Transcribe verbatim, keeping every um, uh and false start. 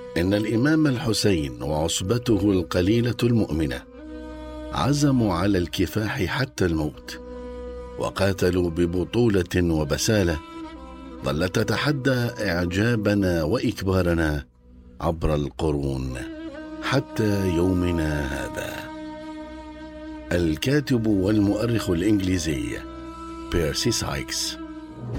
إن الإمام الحسين وعصبته القليلة المؤمنة عزموا على الكفاح حتى الموت، وقاتلوا ببطولة وبسالة ظلت تتحدى إعجابنا وإكبارنا عبر القرون حتى يومنا هذا. الكاتب والمؤرخ الإنجليزي بيرسي سايكس.